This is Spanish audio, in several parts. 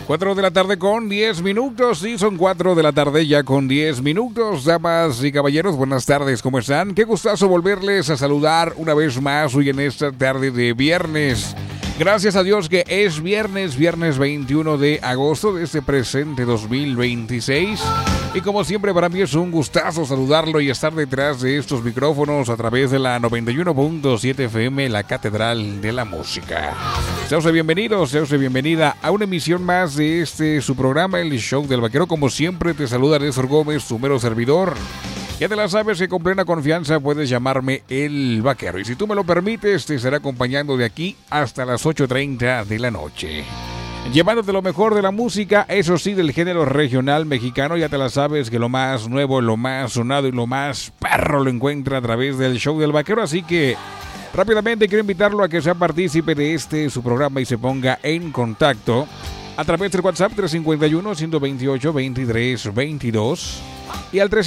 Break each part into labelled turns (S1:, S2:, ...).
S1: 4 de la tarde con 10 minutos, sí, son 4 de la tarde ya con 10 minutos. Damas y caballeros, buenas tardes, ¿cómo están? Qué gustazo volverles a saludar una vez más hoy en esta tarde de viernes. Gracias a Dios que es viernes 21 de agosto de este presente 2026. Y como siempre para mí es un gustazo saludarlo y estar detrás de estos micrófonos a través de la 91.7 FM, la Catedral de la Música. Sea usted bienvenido, sea usted bienvenida a una emisión más de su programa, el Show del Vaquero. Como siempre te saluda Néstor Gómez, tu mero servidor. Ya te la sabes que con plena confianza puedes llamarme El Vaquero. Y si tú me lo permites, te estaré acompañando de aquí hasta las 8:30 de la noche. Llevándote lo mejor de la música, eso sí, del género regional mexicano. Ya te la sabes que lo más nuevo, lo más sonado y lo más perro lo encuentra a través del Show del Vaquero. Así que rápidamente quiero invitarlo a que sea partícipe de su programa y se ponga en contacto a través del WhatsApp 351-128-2322 y al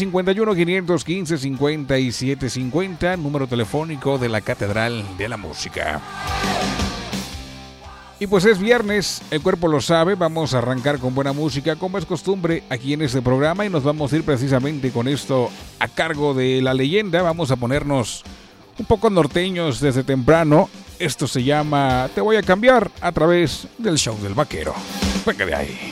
S1: 351-515-5750, número telefónico de la Catedral de la Música. Y pues es viernes, el cuerpo lo sabe, vamos a arrancar con buena música como es costumbre aquí en este programa y nos vamos a ir precisamente con esto a cargo de la leyenda. Vamos a ponernos un poco norteños desde temprano. Esto se llama Te Voy a Cambiar a través del Show del Vaquero. Venga de ahí.